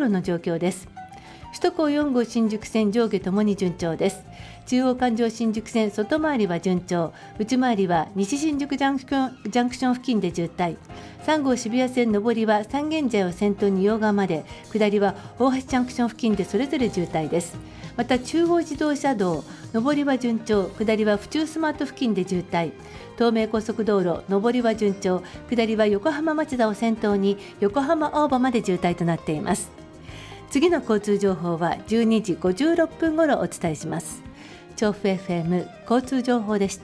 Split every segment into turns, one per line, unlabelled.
路の状況です。首都高4号新宿線上下ともに順調です。中央環状新宿線外回りは順調、内回りは西新宿ジャンクション付近で渋滞。3号渋谷線上りは三軒茶屋を先頭に用賀まで、下りは大橋ジャンクション付近でそれぞれ渋滞です。また中央自動車道上りは順調、下りは府中スマート付近で渋滞。東名高速道路上りは順調、下りは横浜町田を先頭に横浜青葉まで渋滞となっています。次の交通情報は12時56分ごろお伝えします。調布 FM 交通情報でした。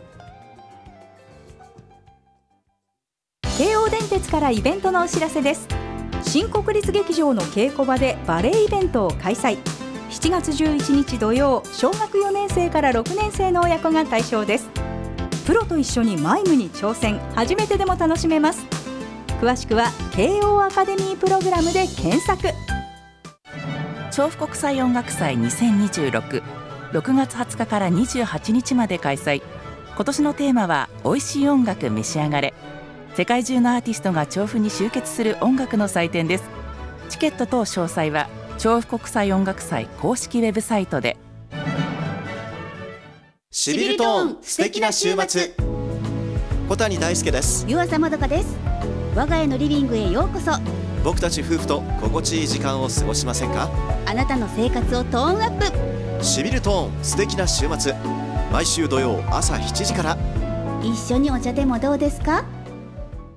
京王電鉄からイベントのお知らせです。新国立劇場の稽古場でバレエイベントを開催。7月11日土曜、小学4年生から6年生の親子が対象です。プロと一緒にマイムに挑戦、初めてでも楽しめます。詳しくは慶応アカデミープログラムで検索。
調布国際音楽祭2026、6月20日から28日まで開催。今年のテーマは美味しい音楽召し上がれ。世界中のアーティストが調布に集結する音楽の祭典です。チケット等詳細は調布国際音楽祭公式ウェブサイトで。
しびるトーン、素敵な週末。小谷大輔です。
湯浅まどかです。我が家のリビングへようこそ。
僕たち夫婦と心地いい時間を過ごしませんか？
あなたの生活をトーンアップ。
しびるトーン、素敵な週末。毎週土曜朝7時から。
一緒にお茶でもどうですか？